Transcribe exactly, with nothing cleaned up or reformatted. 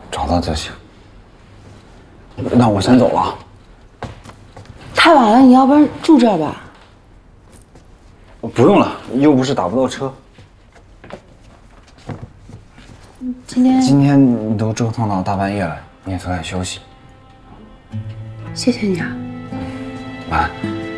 找到就行。那我先走了。 太晚了，你要不然住这儿吧？ 不用了，又不是打不到车。 今天今天你都折腾到大半夜了，你也早点休息。 谢谢你啊。 晚安。